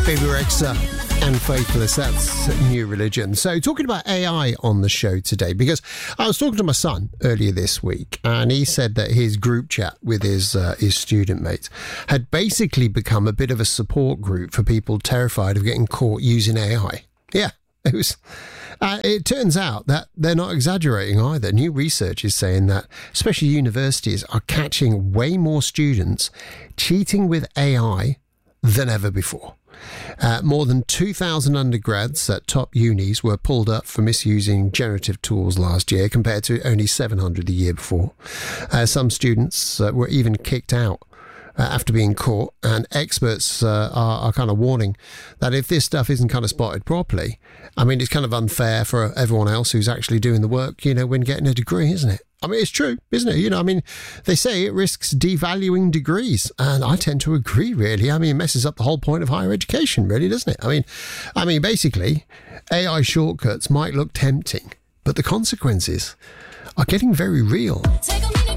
Baby Rexha and Faithless, that's New Religion. So talking about AI on the show today, because I was talking to my son earlier this week and he said that his group chat with his student mates had basically become a bit of a support group for people terrified of getting caught using AI. Yeah, it was... it turns out that they're not exaggerating either. New research is saying that especially universities are catching way more students cheating with AI than ever before. More than 2,000 undergrads at top unis were pulled up for misusing generative tools last year compared to only 700 the year before. Some students were even kicked out after being caught, and experts are kind of warning that if this stuff isn't kind of spotted properly, I mean, it's kind of unfair for everyone else who's actually doing the work, you know, when getting a degree, isn't it? I mean, it's true, isn't it? You know, I mean, they say it risks devaluing degrees, and I tend to agree, really. I mean, it messes up the whole point of higher education, really, doesn't it? I mean, basically, AI shortcuts might look tempting, but the consequences are getting very real.